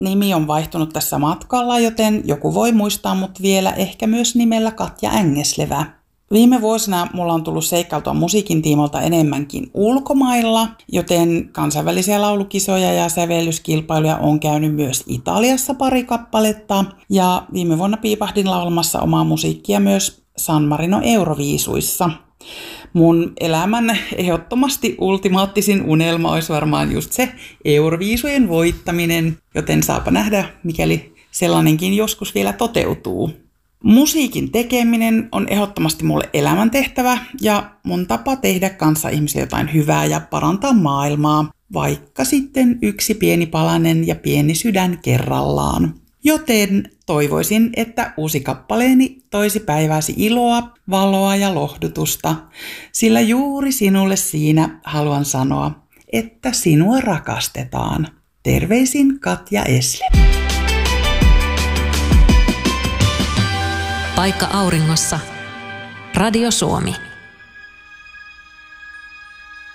nimi on vaihtunut tässä matkalla, joten joku voi muistaa mut vielä ehkä myös nimellä Katja Ängeslevä. Viime vuosina mulla on tullut seikkailtua musiikin tiimolta enemmänkin ulkomailla, joten kansainvälisiä laulukisoja ja sävellyskilpailuja on käynyt myös Italiassa pari kappaletta. Ja viime vuonna piipahdin laulamassa omaa musiikkia myös San Marino Euroviisuissa. Mun elämän ehdottomasti ultimaattisin unelma olisi varmaan just se Euroviisujen voittaminen, joten saapa nähdä, mikäli sellainenkin joskus vielä toteutuu. Musiikin tekeminen on ehdottomasti mulle elämäntehtävä ja mun tapa tehdä kanssa ihmisille jotain hyvää ja parantaa maailmaa, vaikka sitten yksi pieni palanen ja pieni sydän kerrallaan. Joten toivoisin, että uusi kappaleeni toisi päivääsi iloa, valoa ja lohdutusta, sillä juuri sinulle siinä haluan sanoa, että sinua rakastetaan. Terveisin Katja Esle. Paikka auringossa. Radio Suomi.